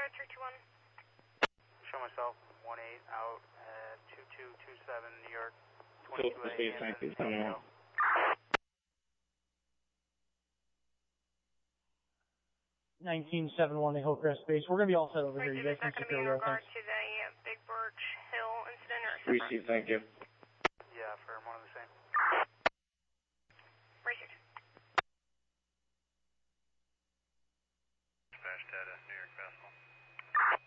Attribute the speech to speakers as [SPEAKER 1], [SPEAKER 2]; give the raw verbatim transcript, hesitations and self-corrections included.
[SPEAKER 1] three two one.
[SPEAKER 2] Show myself, one eight out at two two two seven, New York,
[SPEAKER 3] Cool,
[SPEAKER 2] twenty-two A.
[SPEAKER 3] please, thank you. Come on.
[SPEAKER 4] nineteen seven one, the Hillcrest base. We're going to be all set over here. You guys
[SPEAKER 1] Is
[SPEAKER 4] can
[SPEAKER 1] that going to be
[SPEAKER 4] secure
[SPEAKER 1] in
[SPEAKER 4] your
[SPEAKER 1] regard
[SPEAKER 4] offense.
[SPEAKER 1] to the uh, Big Birch Hill incident or
[SPEAKER 3] Receive, thank you.